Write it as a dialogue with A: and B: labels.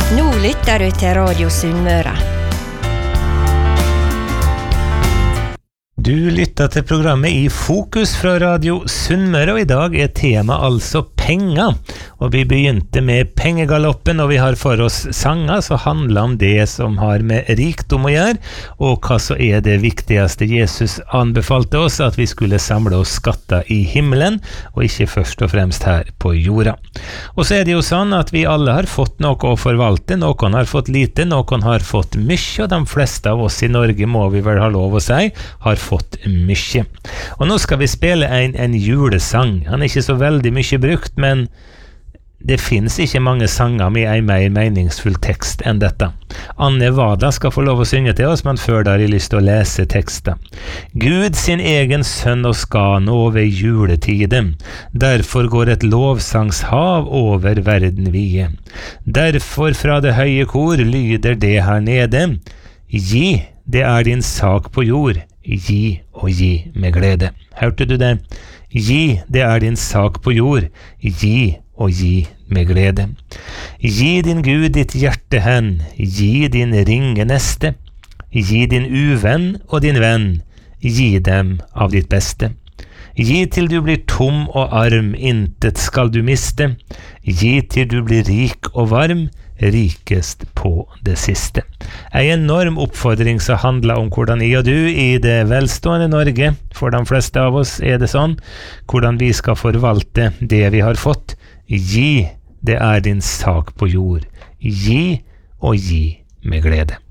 A: Nå lytter du til Radio Sunnmøre.
B: Du lytter til programmet I Fokus fra Radio Sunnmøre, og I dag tema altså penger. Og vi begynte med pengegaloppen, og vi har for oss sanger som handler om det som har med rikdom å gjøre, og hva så det viktigste Jesus anbefalte oss, at vi skulle samle oss skatter I himmelen, og ikke først og fremst her på jorda. Og så det jo sånn at vi alle har fått noe å forvalte, noen har fått lite, noen har fått mye, og de fleste av oss I Norge, må vi vel ha lov å si, har fått mye. Og nå skal vi spille en julesang. Han ikke så veldig mye brukt, men det finnes ikke mange sanger med en mer meningsfull tekst enn dette. Anne Vada skal få lov å synge til oss, men før da har jeg lyst til å lese teksten. Gud sin egen sønn og skal nå ved juletiden. Derfor går et lovsangshav over verden vide. Derfor fra det høye kor lyder det her nede. Gi, det din sak på jord. Gi og gi med glede. Hørte du det? Gi, det din sak på jord. Gi og gi med glede. Gi din Gud ditt hjerte hen. Gi din ringe neste. Gi din uvenn og din venn. Gi dem av ditt beste. Gi til du blir tom og arm, intet skal du miste. Gi til du blir rik og varm, rikest på det siste. En enorm oppfordring som handler om hvordan jeg og du I det velstående Norge, for de fleste av oss det sånn, hvordan vi skal forvalte det vi har fått. Gi, det din sak på jord. Gi og gi med glede.